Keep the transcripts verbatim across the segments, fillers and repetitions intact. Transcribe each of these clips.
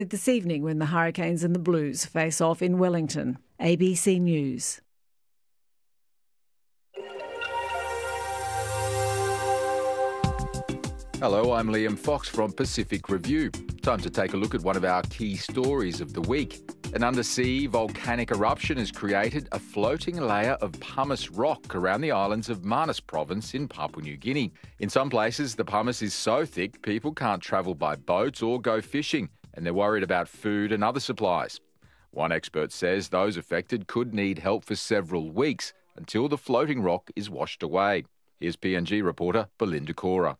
This evening when the Hurricanes and the Blues face off in Wellington. A B C News. Hello, I'm Liam Fox from Pacific Review. Time to take a look at one of our key stories of the week. An undersea volcanic eruption has created a floating layer of pumice rock around the islands of Manus Province in Papua New Guinea. In some places, the pumice is so thick people can't travel by boats or go fishing, and they're worried about food and other supplies. One expert says those affected could need help for several weeks until the floating rock is washed away. Here's P N G reporter Belinda Cora.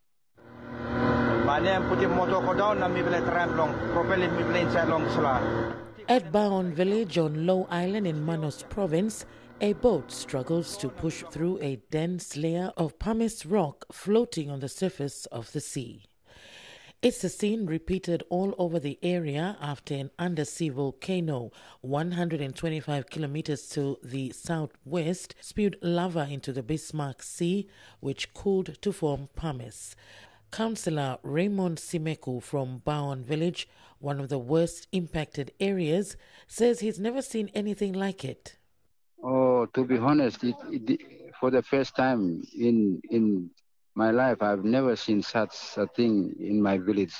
At Baon village on Low Island in Manus Province, a boat struggles to push through a dense layer of pumice rock floating on the surface of the sea. It's a scene repeated all over the area after an undersea volcano one hundred twenty-five kilometers to the southwest spewed lava into the Bismarck Sea, which cooled to form pumice. Councillor Raymond Simeku from Baon village, one of the worst impacted areas, says he's never seen anything like it. Oh, to be honest, it, it, for the first time in in my life, I've never seen such a thing in my village.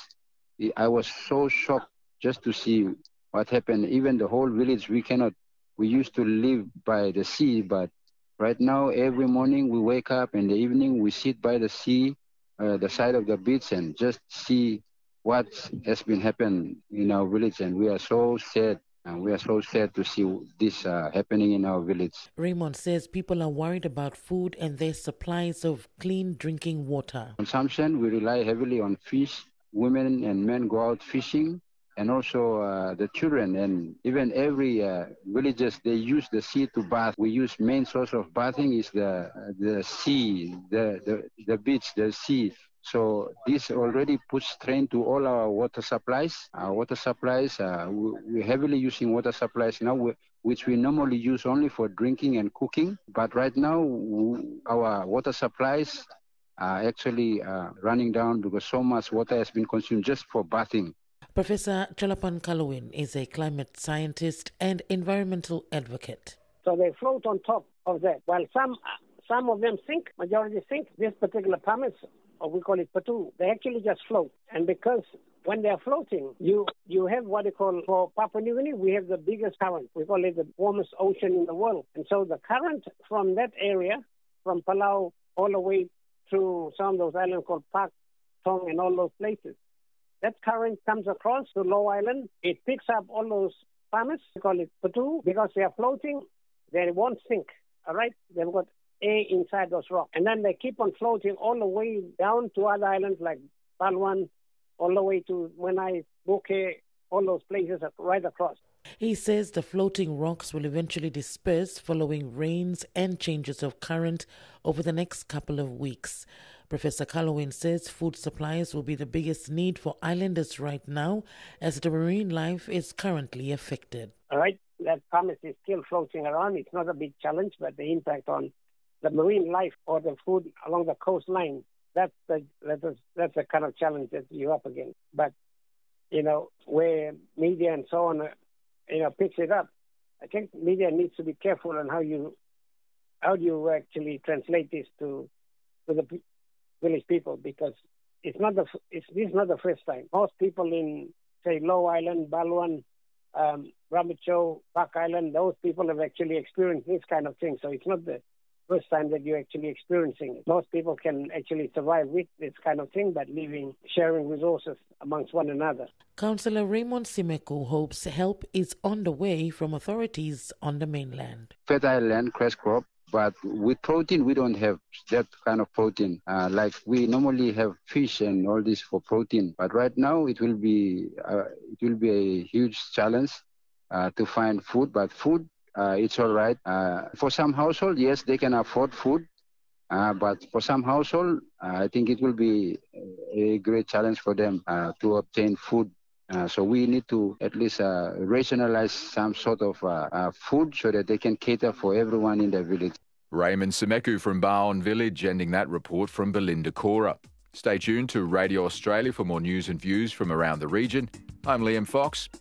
I was so shocked just to see what happened. Even the whole village, we cannot, we used to live by the sea, but right now, every morning we wake up, in the evening we sit by the sea, uh, the side of the beach, and just see what has been happening in our village. And we are so sad. And we are so sad to see this uh, happening in our village. Raymond says people are worried about food and their supplies of clean drinking water. Consumption, we rely heavily on fish. Women and men go out fishing, and also uh, the children, and even every uh, villages, they use the sea to bath. We use main source of bathing is the the sea, the, the, the beach, the sea. So this already puts strain to all our water supplies. Our water supplies, uh, we, we're heavily using water supplies now, we, which we normally use only for drinking and cooking. But right now, we, our water supplies are actually uh, running down because so much water has been consumed just for bathing. Professor Chalapan Kalowin is a climate scientist and environmental advocate. So they float on top of that. While some some of them sink, majority sink, this particular pumice, or we call it patu, they actually just float. And because when they're floating, you you have what they call, for Papua New Guinea, we have the biggest current. We call it the warmest ocean in the world. And so the current from that area, from Palau all the way through some of those islands called Pak, Tong, and all those places, that current comes across to Low Island. It picks up all those pumice, we call it patu, because they are floating, they won't sink, all right? They've got air inside those rocks. And then they keep on floating all the way down to other islands like Balwan, all the way to Menai, Bukit, all those places right across. He says the floating rocks will eventually disperse following rains and changes of current over the next couple of weeks. Professor Kalowin says food supplies will be the biggest need for islanders right now as the marine life is currently affected. All right, that pumice is still floating around. It's not a big challenge, but the impact on the marine life or the food along the coastline, that's the that's a, that's the kind of challenge that you're up against. But, you know, where media and so on, you know, picks it up, I think media needs to be careful on how you how do you actually translate this to to the village people, because it's not the it's this is not the first time. Most people in, say, Low Island, Balwan, um, Ramucho, Pak Island, those people have actually experienced this kind of thing. So it's not the first time that you're actually experiencing it. Most people can actually survive with this kind of thing, but living, sharing resources amongst one another. Councillor Raymond Simeku hopes help is on the way from authorities on the mainland. Fertile land, cress crop, but with protein, we don't have that kind of protein. Uh, like we normally have fish and all this for protein. But right now, it will be uh, it will be a huge challenge uh, to find food. But food, Uh, it's all right. Uh, for some household, yes, they can afford food. Uh, but for some household, uh, I think it will be a great challenge for them uh, to obtain food. Uh, so we need to at least uh, rationalize some sort of uh, uh, food so that they can cater for everyone in the village. Raymond Simeku from Baon Village ending that report from Belinda Cora. Stay tuned to Radio Australia for more news and views from around the region. I'm Liam Fox.